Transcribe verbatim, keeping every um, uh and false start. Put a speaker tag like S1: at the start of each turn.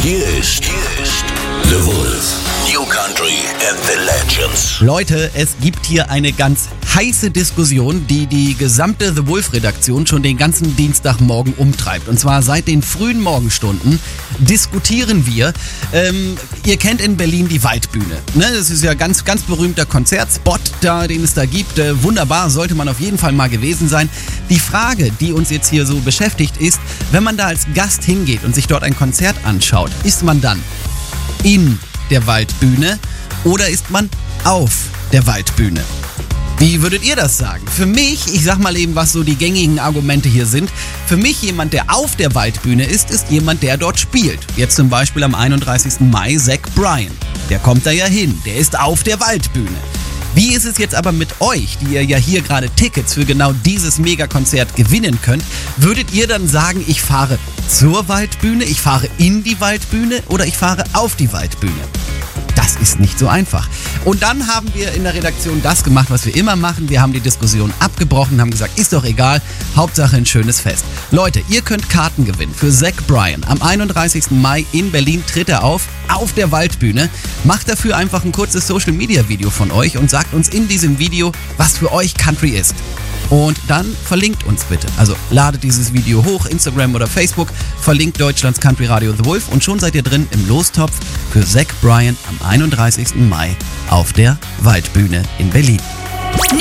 S1: Hier ist, hier ist The Wolf. New Country and the Legends.
S2: Leute, es gibt hier eine ganz heiße Diskussion, die die gesamte The Wolf-Redaktion schon den ganzen Dienstagmorgen umtreibt. Und zwar seit den frühen Morgenstunden diskutieren wir. Ähm, ihr kennt in Berlin die Waldbühne. Ne? Das ist ja ein ganz, ganz berühmter Konzertspot, da, den es da gibt. Äh, wunderbar, sollte man auf jeden Fall mal gewesen sein. Die Frage, die uns jetzt hier so beschäftigt, ist, wenn man da als Gast hingeht und sich dort ein Konzert anschaut, ist man dann in der Waldbühne oder ist man auf der Waldbühne? Wie würdet ihr das sagen? Für mich, ich sag mal eben, was so die gängigen Argumente hier sind, für mich jemand, der auf der Waldbühne ist, ist jemand, der dort spielt. Jetzt zum Beispiel am einunddreißigsten Mai Zach Bryan. Der kommt da ja hin, der ist auf der Waldbühne. Wie ist es jetzt aber mit euch, die ihr ja hier gerade Tickets für genau dieses Megakonzert gewinnen könnt? Würdet ihr dann sagen, ich fahre zur Waldbühne, ich fahre in die Waldbühne oder ich fahre auf die Waldbühne? Das ist nicht so einfach. Und dann haben wir in der Redaktion das gemacht, was wir immer machen. Wir haben die Diskussion abgebrochen, haben gesagt, ist doch egal, Hauptsache ein schönes Fest. Leute, ihr könnt Karten gewinnen für Zach Bryan. Am einunddreißigsten Mai in Berlin tritt er auf, auf der Waldbühne. Macht dafür einfach ein kurzes Social-Media-Video von euch und sagt uns in diesem Video, was für euch Country ist. Und dann verlinkt uns bitte. Also ladet dieses Video hoch, Instagram oder Facebook, verlinkt Deutschlands Country Radio The Wolf und schon seid ihr drin im Lostopf für Zach Bryan am einunddreißigsten Mai auf der Waldbühne in Berlin.